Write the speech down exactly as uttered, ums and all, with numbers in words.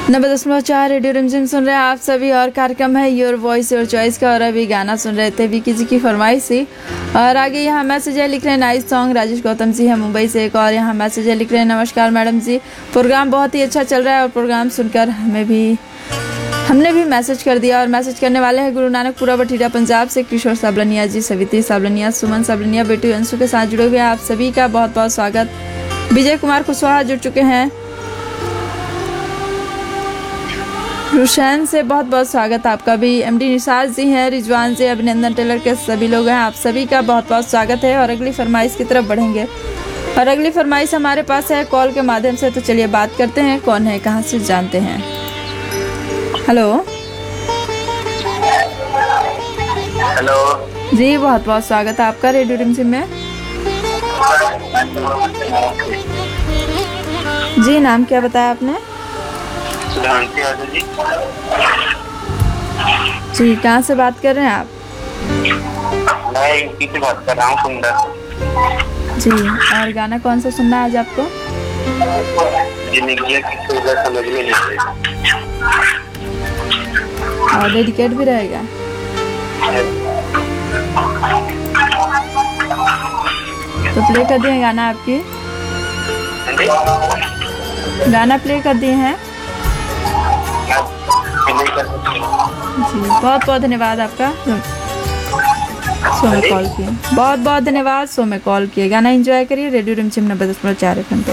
नब्बे दशमलव चार रेडियो रिमझिम सुन रहे हैं आप सभी और कार्यक्रम है योर वॉइस योर चॉइस का। और अभी गाना सुन रहे थे विकी जी की फरमाइश से। और आगे यहाँ मैसेज है, लिख रहे हैं नाइस सॉन्ग। राजेश गौतम जी है मुंबई से। एक और यहाँ मैसेज है, लिख रहे हैं नमस्कार मैडम जी, प्रोग्राम बहुत ही अच्छा चल रहा है और प्रोग्राम सुनकर हमें भी हमने भी मैसेज कर दिया। और मैसेज करने वाले हैं गुरु नानकपुरा बठीरा पंजाब से किशोर साबलनिया जी, सवित्री साबलनिया, सुमन साबलनिया, बेटी अंशु के साथ जुड़े हुए आप सभी का बहुत बहुत स्वागत। विजय कुमार कुशवाहा जुड़ चुके हैं। रुशैन से बहुत बहुत स्वागत आपका भी। एमडी निसार जी हैं, रिजवान जी, अभिनंदन टेलर के सभी लोग हैं, आप सभी का बहुत बहुत स्वागत है। और अगली फरमाइश की तरफ बढ़ेंगे और अगली फरमाइश हमारे पास है कॉल के माध्यम से। तो चलिए बात करते हैं, कौन है, कहाँ से जानते हैं। हेलो हेलो जी, बहुत बहुत स्वागत है आपका रेडियो रिमझिम में। जी, नाम क्या बताया आपने? जी जी, कहाँ से बात कर रहे हैं आप? मैं यूपी से बात कर रहा हूँ, सुंदर जी, और गाना कौन सा सुनना है आज आपको? जिंदगी की सुंदर समझ में नहीं आती। और डेडिकेट भी रहेगा। तो प्ले कर दिए गाना आपकी, गाना प्ले कर दिए हैं जी। बहुत बहुत धन्यवाद आपका, सो में कॉल किए। बहुत बहुत धन्यवाद, सो में कॉल किए। गाना एंजॉय करिए। रेडियो रिमझिम नब्बे दशमलव चार एफ एम पे।